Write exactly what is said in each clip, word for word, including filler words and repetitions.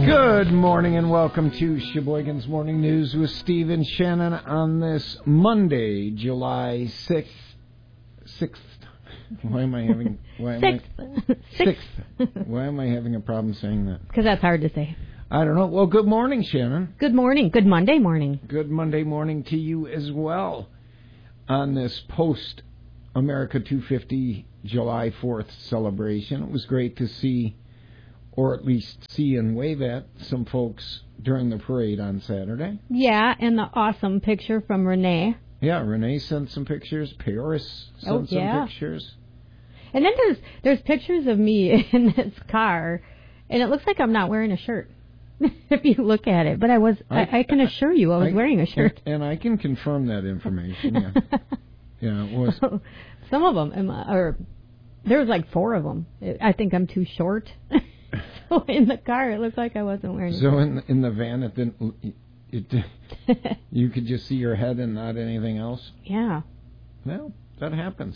Good morning and welcome to Sheboygan's Morning News with Steve and Shannon on this Monday, July sixth. Sixth. Why am I having... Why am Sixth. I, Sixth. Why am I having a problem saying that? Because that's hard to say. I don't know. Well, good morning, Shannon. Good morning. Good Monday morning. Good Monday morning to you as well on this post-America two fifty July fourth celebration. It was great to see, or at least see and wave at, some folks during the parade on Saturday. Yeah, and the awesome picture from Renee. Yeah, Renee sent some pictures. Paris sent oh, yeah. some pictures. And then there's there's pictures of me in this car, and it looks like I'm not wearing a shirt. If you look at it, but I was. I, I, I can assure you, I was I, wearing a shirt. And, and I can confirm that information. Yeah, yeah, it was. Some of them, or there was like four of them. I think I'm too short. So in the car, it looked like I wasn't wearing. A so shirt. in in the van, it didn't. It, you could just see your head and not anything else. Yeah. Well, that happens.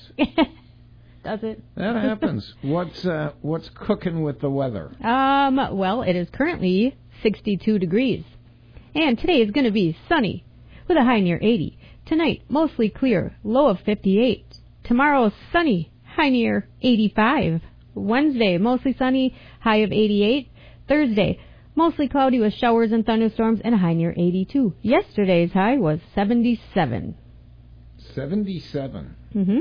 Does it? That happens. What's uh, what's cooking with the weather? Um. Well, it is currently sixty-two degrees, and today is going to be sunny with a high near eighty. Tonight, mostly clear, low of fifty-eight. Tomorrow, sunny, high near eighty-five. Wednesday, mostly sunny, high of eighty-eight. Thursday, mostly cloudy with showers and thunderstorms and a high near eighty-two. Yesterday's high was seventy-seven. seventy-seven. Mm-hmm.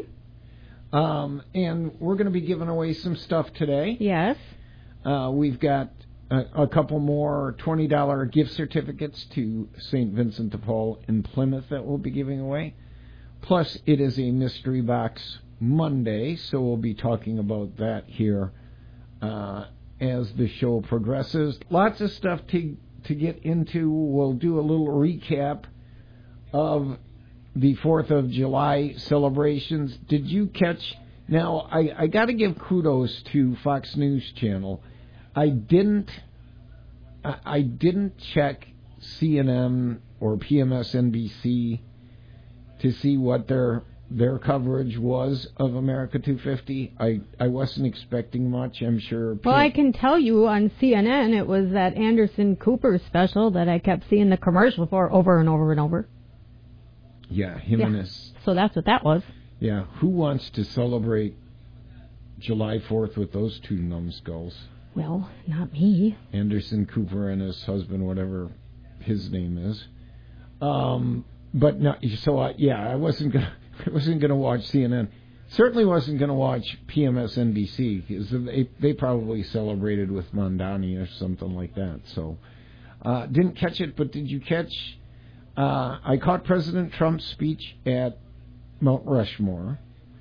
Um, and we're going to be giving away some stuff today. Yes. Uh, we've got a, a couple more twenty dollars gift certificates to Saint Vincent de Paul in Plymouth that we'll be giving away. Plus, it is a Mystery Box Monday, so we'll be talking about that here uh, as the show progresses. Lots of stuff to to get into. We'll do a little recap of the fourth of July celebrations. Did you catch... Now, I, I got to give kudos to Fox News Channel. I didn't I, I didn't check C N N or P M S N B C to see what their their coverage was of America two fifty. I, I wasn't expecting much, I'm sure. Well, I can tell you on C N N it was that Anderson Cooper special that I kept seeing the commercial for over and over and over. Yeah, him yeah. and his... So that's what that was. Yeah, who wants to celebrate July fourth with those two numbskulls? Well, not me. Anderson Cooper and his husband, whatever his name is. Um, but no, so I, yeah, I wasn't gonna, I wasn't gonna watch C N N. Certainly wasn't gonna watch P M S N B C because they they probably celebrated with Mondani or something like that. So uh, didn't catch it. But did you catch? Uh, I caught President Trump's speech at Mount Rushmore.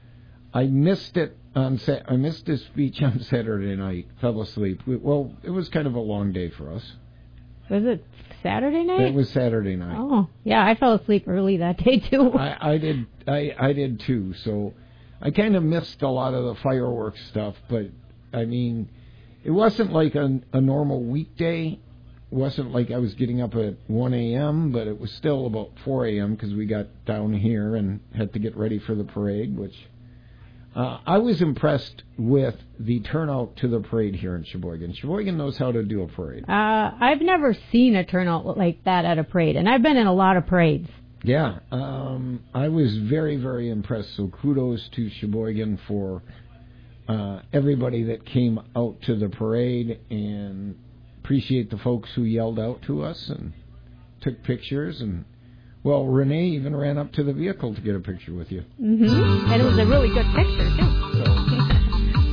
I missed it on Sa- I missed his speech on Saturday night. Fell asleep. We, well, it was kind of a long day for us. Was it Saturday night? It was Saturday night. Oh, yeah, I fell asleep early that day too. I, I did. I, I did too. So I kind of missed a lot of the fireworks stuff. But I mean, it wasn't like a, a normal weekday. It wasn't like I was getting up at one a.m., but it was still about four a.m. because we got down here and had to get ready for the parade, which uh, I was impressed with the turnout to the parade here in Sheboygan. Sheboygan knows how to do a parade. Uh, I've never seen a turnout like that at a parade, and I've been in a lot of parades. Yeah, um, I was very, very impressed, so kudos to Sheboygan for uh, everybody that came out to the parade, and appreciate the folks who yelled out to us and took pictures. And, well, Renee even ran up to the vehicle to get a picture with you. Mm-hmm. And it was a really good picture, too.